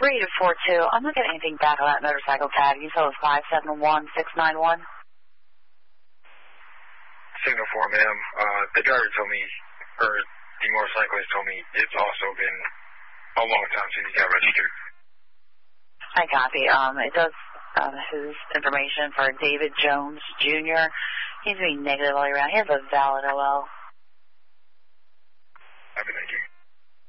3842. I'm not getting anything back on that motorcycle tag. You said it was 571691. Signal 4, ma'am. The driver told me, or the motorcyclist told me, it's also been a long time since he got registered. I copy. It does, his information for David Jones Jr. He's being negative all around. He has a valid OL.